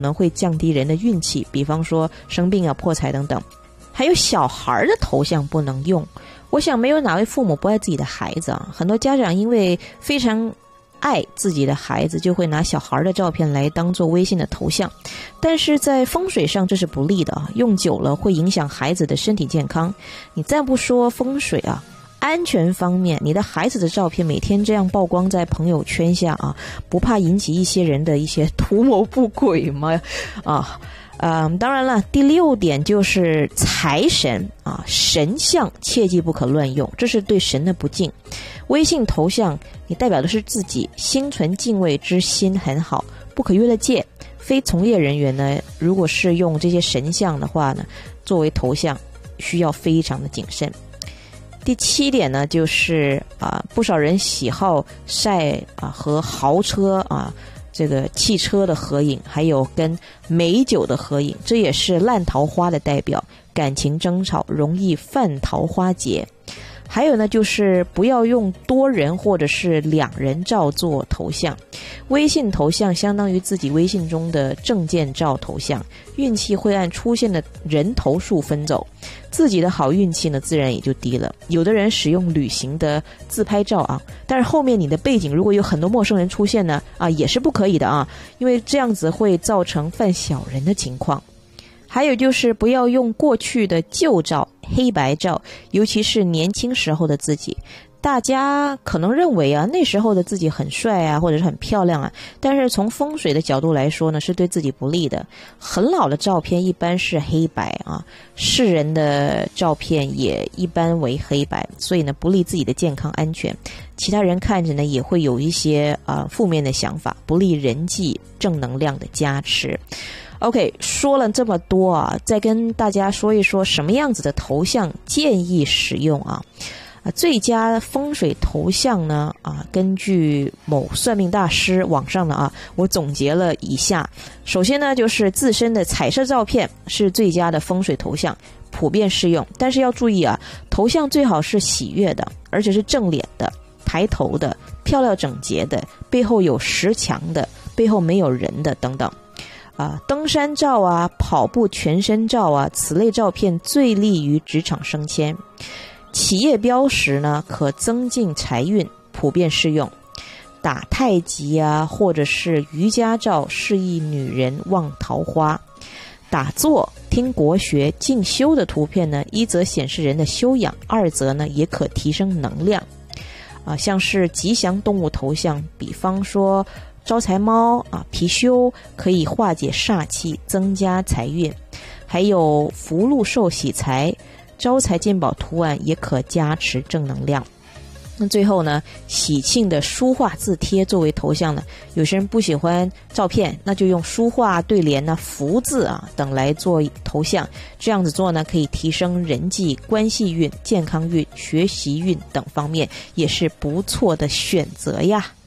能会降低人的运气，比方说生病啊、破财等等。还有小孩的头像不能用，我想没有哪位父母不爱自己的孩子啊，很多家长因为非常爱自己的孩子，就会拿小孩的照片来当做微信的头像，但是在风水上这是不利的啊，用久了会影响孩子的身体健康。你再不说风水啊，安全方面，你的孩子的照片每天这样曝光在朋友圈下啊，不怕引起一些人的一些图谋不轨吗？当然了，第6点就是财神啊，神像切记不可乱用，这是对神的不敬。微信头像你代表的是自己，心存敬畏之心很好，不可越了界。非从业人员呢，如果是用这些神像的话呢，作为头像需要非常的谨慎。第7点呢，就是不少人喜好晒和豪车这个汽车的合影，还有跟美酒的合影，这也是烂桃花的代表，感情争吵，容易犯桃花劫。还有呢，就是不要用多人或者是2人照做头像。微信头像相当于自己微信中的证件照头像，运气会按出现的人头数分走，自己的好运气呢自然也就低了。有的人使用旅行的自拍照但是后面你的背景如果有很多陌生人出现呢也是不可以的因为这样子会造成犯小人的情况。还有就是不要用过去的旧照、黑白照，尤其是年轻时候的自己。大家可能认为那时候的自己很帅或者是很漂亮但是从风水的角度来说呢，是对自己不利的。很老的照片一般是黑白世人的照片也一般为黑白，所以呢不利自己的健康安全。其他人看着呢也会有一些负面的想法，不利人际正能量的加持。OK， 说了这么多再跟大家说一说什么样子的头像建议使用最佳风水头像呢根据某算命大师网上的我总结了以下。首先呢，就是自身的彩色照片是最佳的风水头像，普遍适用。但是要注意头像最好是喜悦的，而且是正脸的、抬头的、漂亮整洁的，背后有石墙的，背后没有人的等等。登山照跑步全身照此类照片最利于职场升迁。企业标识呢可增进财运，普遍适用。打太极或者是瑜伽照示意女人旺桃花。打坐、听国学、进修的图片呢，一则显示人的修养，二则呢也可提升能量。像是吉祥动物头像，比方说招财猫貔貅，可以化解煞气，增加财运。还有福禄寿喜财、招财进宝图案也可加持正能量。那最后呢，喜庆的书画字贴作为头像呢，有些人不喜欢照片，那就用书画对联福字等来做头像。这样子做呢，可以提升人际关系运、健康运、学习运等方面，也是不错的选择呀。